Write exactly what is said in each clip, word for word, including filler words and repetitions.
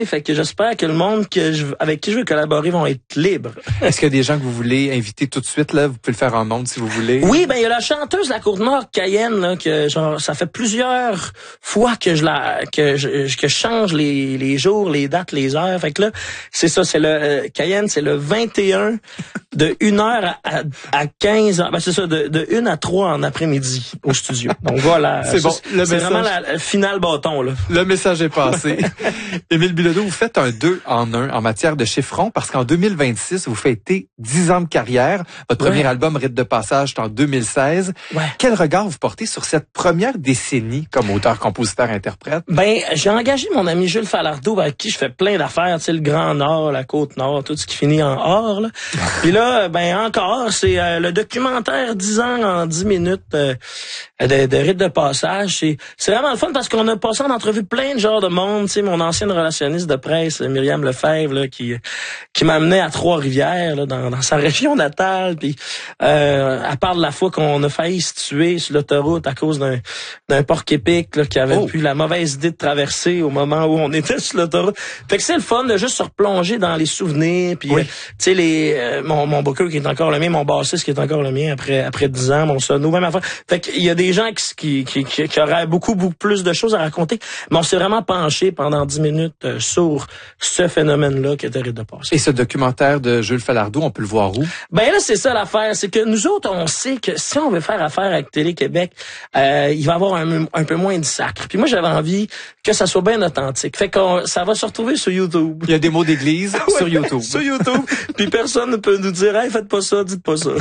Fait que j'espère que le monde que je, avec qui je veux collaborer vont être libres. Est-ce qu'il y a des gens que vous voulez inviter tout de suite, là? Vous pouvez le faire en ondes si vous voulez. Oui, ben il y a la chanteuse de la Côte-Nord, Cayenne, là, que genre ça fait plusieurs fois que je la que je que je change les les jours, les dates, les heures. Fait que là, c'est ça, c'est le euh, Cayenne, c'est le vingt et un de une heure à, à quinze heures. Ben c'est ça, de, de une à trois en après-midi au studio. Donc voilà. C'est bon. Le c'est message... vraiment la, la finale bâton, là. Le message est passé. Émile Bilodeau, vous faites un deux en un en matière de chiffrons parce qu'en deux mille vingt-six, vous fêtez dix ans de carrière. Votre ouais. premier album, Rite de passage, est en deux mille seize. Ouais. Quel regard vous portez sur cette première décennie comme auteur, compositeur, interprète? Ben, j'ai engagé mon ami Jules Falardeau avec qui je fais plein d'affaires, tu sais, le Grand Nord, la Côte-Nord, tout ce qui finit en or, là. Puis là, ben encore, c'est euh, le documentaire dix ans en dix minutes euh, de, de Rite de passage. C'est, c'est vraiment le fun parce qu'on a passé en entrevue plein de genres de monde, tu sais, mon ancienne relationniste de presse, Myriam Lefebvre, là, qui qui m'amenait à Trois-Rivières, là, dans, dans sa région natale, puis euh, à part de la fois qu'on a failli se tuer sur l'autoroute à cause d'un d'un porc-épic là, qui avait oh. eu la mauvaise idée de traverser au moment où on était sur l'autoroute. Fait que c'est le fun de juste se replonger dans les souvenirs, puis oui. euh, tu sais les euh, mon mon booker qui est encore le mien, mon bassiste qui est encore le mien après après dix ans, mon sono, même affaire. Fait qu'il y a des gens qui qui qui, qui auraient beaucoup beaucoup plus de choses à raconter, mais on s'est vraiment penché pendant dix minutes euh, sur ce phénomène-là qui était Rite de passage. Et ce documentaire de Jules Falardeau, on peut le voir où? Ben là, c'est ça l'affaire. C'est que nous autres, on sait que si on veut faire affaire avec Télé-Québec, euh, il va y avoir un, un peu moins de sacre. Puis moi, j'avais envie que ça soit bien authentique. Fait que ça va se retrouver sur YouTube. Il y a des mots d'église ouais, sur YouTube. Sur YouTube. Puis personne ne peut nous dire, hey, faites pas ça, dites pas ça.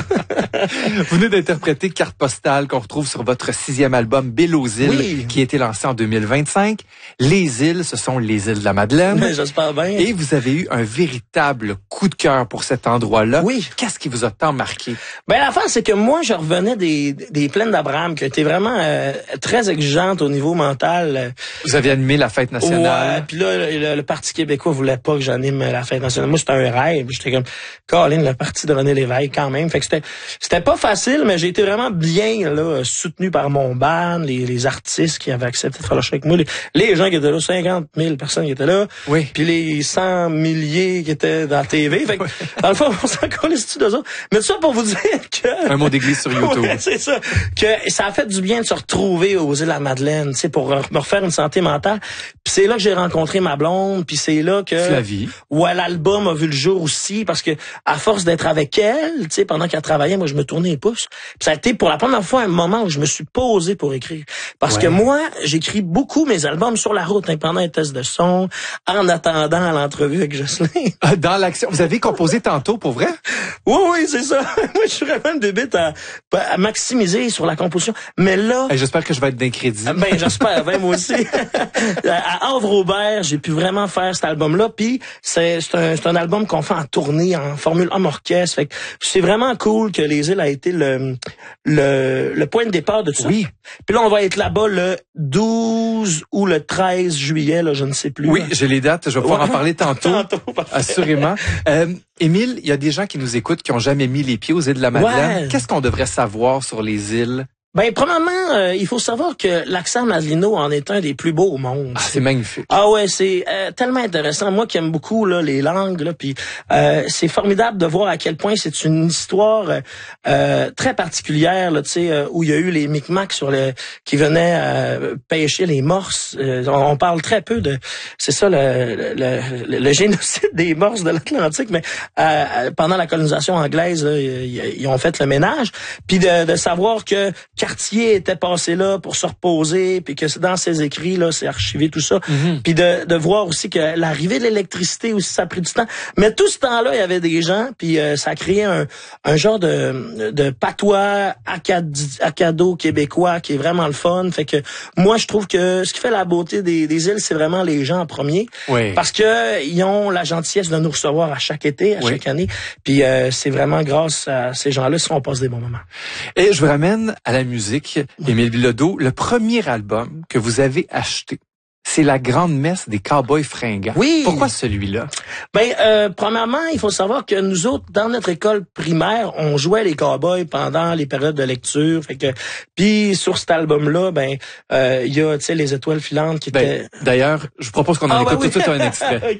Vous venez d'interpréter Carte postale qu'on retrouve sur votre sixième album, Bill aux îles, oui. qui a été lancé en deux mille vingt-cinq. Les îles, ce sont les îles de la Madeleine. Mais j'espère bien. Et vous avez eu un véritable coup de cœur pour cet endroit-là. Oui. Qu'est-ce qui vous a tant marqué? Ben l'affaire, c'est que moi, je revenais des, des plaines d'Abraham qui étaient vraiment euh, très exigeantes au niveau mental. Vous avez animé la fête nationale. Ouais, puis là, le, le Parti québécois voulait pas que j'anime la fête nationale. Moi, c'était un rêve. J'étais comme, Colin, le parti de René Lévesque quand même. Fait que c'était c'était pas facile, mais j'ai été vraiment bien là soutenu par mon band, les, les artistes qui avaient accepté de faire le show avec moi, les, les gens qui étaient là, cinquante mille personnes qui étaient là, oui. puis les cent milliers qui étaient dans la T V. Fait que, dans le fond, on s'en connaissait d'eux autres. Mais tout ça pour vous dire que... Un mot d'église sur YouTube. Ouais, c'est ça. Que ça a fait du bien de se retrouver aux îles de la Madeleine, tu sais, pour me refaire une santé mentale. Puis c'est là que j'ai rencontré ma blonde, puis c'est là que... Flavie. Ouais, l'album a vu le jour aussi, parce que à force d'être avec elle, tu sais, pendant qu'elle travaillait, moi, je me tournais les pouces. Puis ça a été pour la première fois un moment où je me suis posé pour écrire. Parce ouais. que moi, j'écris beaucoup mes albums sur la route, hein, pendant les tests de son, en attendant à l'entrevue avec Jocelyn. Dans l'action. Vous avez composé tantôt, pour vrai? Oui, oui, c'est ça. Moi, je suis vraiment une bébête à, à maximiser sur la composition. Mais là... Hey, j'espère que je vais être d'un crédit. Ben, j'espère, ben, moi aussi. À Havre-Aubert, j'ai pu vraiment faire cet album-là. Puis, c'est, c'est, un, c'est un album qu'on fait en tournée, en formule homme orchestre. Fait que c'est vraiment cool que Les Îles a été le, le, le point de départ de tout ça. Oui. Puis là, on va être là-bas le douze ou le treize juillet, là, je ne sais plus. Oui, là. j'ai les dates. Je vais pouvoir ouais. en parler tantôt. tantôt Assurément. Euh, Émile, il y a des gens qui nous écoutent qui ont jamais mis les pieds aux îles de la Madeleine. Ouais. Qu'est-ce qu'on devrait savoir sur les îles? Ben, premièrement, euh, il faut savoir que l'accent Madelino en est un des plus beaux au monde. Ah, c'est magnifique. Ah ouais, c'est euh, tellement intéressant. Moi qui aime beaucoup là les langues, là, puis euh, c'est formidable de voir à quel point c'est une histoire euh, très particulière, là, tu sais, euh, où il y a eu les Micmacs sur le qui venaient euh, pêcher les morses. Euh, on, on parle très peu de, c'est ça le, le, le, le génocide des morses de l'Atlantique, mais euh, pendant la colonisation anglaise, là, ils, ils ont fait le ménage, puis de, de savoir que Cartier était passé là pour se reposer, puis que dans ses écrits là, c'est archivé tout ça, mm-hmm. puis de, de voir aussi que l'arrivée de l'électricité aussi ça a pris du temps. Mais tout ce temps-là, il y avait des gens, puis euh, ça a créé un, un genre de, de patois acado québécois qui est vraiment le fun. Fait que moi, je trouve que ce qui fait la beauté des, des îles, c'est vraiment les gens en premier, oui. parce que ils ont la gentillesse de nous recevoir à chaque été, à oui. chaque année. Puis euh, c'est vraiment grâce à ces gens-là qu'on passe des bons moments. Et je vous ramène à la musique, Émile Bilodeau, le premier album que vous avez acheté, c'est la grande messe des cowboys fringants. Oui. Pourquoi celui-là? Ben, euh, premièrement, il faut savoir que nous autres, dans notre école primaire, on jouait les cowboys pendant les périodes de lecture. Fait que, puis sur cet album-là, ben, il euh, y a, tu sais, les étoiles filantes qui ben, étaient. D'ailleurs, je vous propose qu'on en ah, écoute ben oui. tout de suite un extrait.